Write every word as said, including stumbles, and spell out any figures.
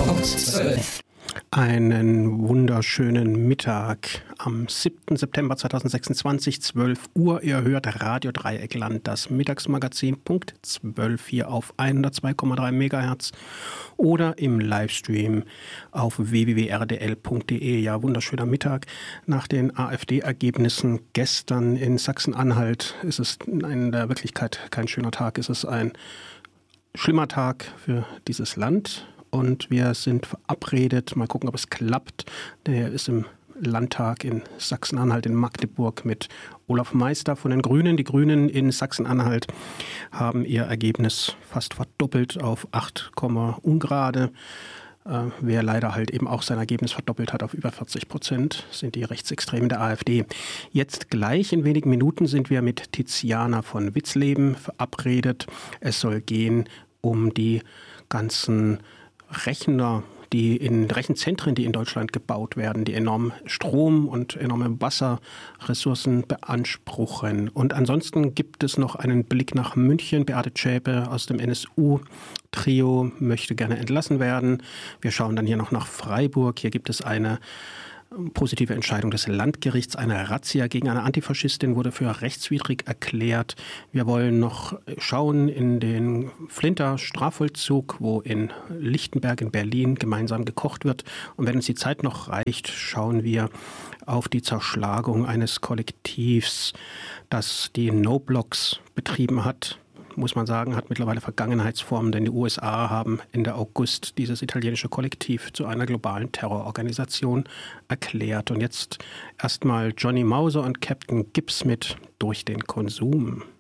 Punkt zwölf. Einen wunderschönen Mittag am siebten September zweitausendsechsundzwanzig, zwölf Uhr. Ihr hört Radio Dreieckland, das Mittagsmagazin Punkt zwölf hier auf hundertzwei Komma drei Megahertz oder im Livestream auf w w w punkt r d l punkt d e. Ja, wunderschöner Mittag. Nach den AfD-Ergebnissen gestern in Sachsen-Anhalt ist es in der Wirklichkeit kein schöner Tag. Es ist ein schlimmer Tag für dieses Land. Und wir sind verabredet, mal gucken, ob es klappt. Der ist im Landtag in Sachsen-Anhalt in Magdeburg mit Olaf Meister von den Grünen. Die Grünen in Sachsen-Anhalt haben ihr Ergebnis fast verdoppelt auf acht, ungerade. Äh, wer leider halt eben auch sein Ergebnis verdoppelt hat auf über vierzig Prozent, sind die Rechtsextremen der AfD. Jetzt gleich in wenigen Minuten sind wir mit Tiziana von Witzleben verabredet. Es soll gehen um die ganzen Rechner, die in Rechenzentren, die in Deutschland gebaut werden, die enorm Strom und enorme Wasserressourcen beanspruchen. Und ansonsten gibt es noch einen Blick nach München. Beate Zschäpe aus dem N S U-Trio möchte gerne entlassen werden. Wir schauen dann hier noch nach Freiburg. Hier gibt es eine positive Entscheidung des Landgerichts. Eine Razzia gegen eine Antifaschistin wurde für rechtswidrig erklärt. Wir wollen noch schauen in den Flinter Strafvollzug, wo in Lichtenberg in Berlin gemeinsam gekocht wird. Und wenn uns die Zeit noch reicht, schauen wir auf die Zerschlagung eines Kollektivs, das die No-Blocks betrieben hat. Muss man sagen, hat mittlerweile Vergangenheitsformen, denn die U S A haben Ende August dieses italienische Kollektiv zu einer globalen Terrororganisation erklärt. Und jetzt erstmal Johnny Mauser und Captain Gibbs mit Durch den Konsum.